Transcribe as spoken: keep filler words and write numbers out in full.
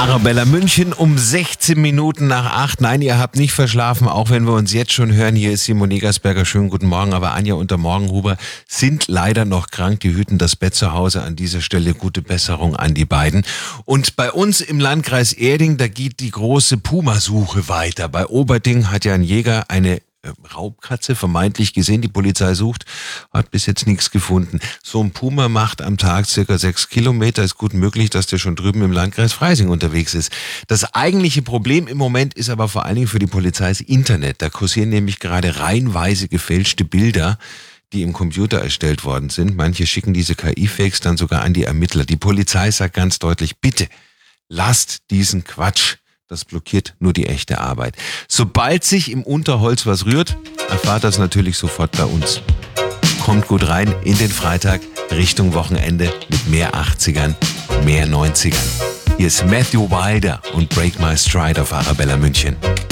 Arabella München um sechzehn Minuten nach acht. Nein, ihr habt nicht verschlafen, auch wenn wir uns jetzt schon hören. Hier ist Simon Egersberger. Schönen guten Morgen. Aber Anja und der Morgenhuber sind leider noch krank. Die hüten das Bett zu Hause. An dieser Stelle gute Besserung an die beiden. Und bei uns im Landkreis Erding, da geht die große Pumasuche weiter. Bei Oberding hat ja ein Jäger eine Raubkatze vermeintlich gesehen. Die Polizei sucht, hat bis jetzt nichts gefunden. So ein Puma macht am Tag circa sechs Kilometer. Ist gut möglich, dass der schon drüben im Landkreis Freising unterwegs ist. Das eigentliche Problem im Moment ist aber vor allen Dingen für die Polizei das Internet. Da kursieren nämlich gerade reihenweise gefälschte Bilder, die im Computer erstellt worden sind. Manche schicken diese K I-Fakes dann sogar an die Ermittler. Die Polizei sagt ganz deutlich, bitte lasst diesen Quatsch. Das blockiert nur die echte Arbeit. Sobald sich im Unterholz was rührt, erfahrt das natürlich sofort bei uns. Kommt gut rein in den Freitag Richtung Wochenende mit mehr achtzigern, mehr neunzigern. Hier ist Matthew Wilder und Break My Stride auf Arabella München.